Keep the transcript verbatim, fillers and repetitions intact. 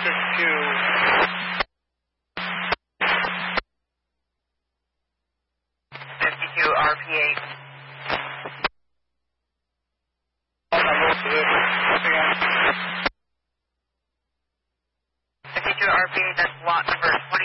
fifty-two. fifty-two R P eight. fifty-two R P eight, that's lot number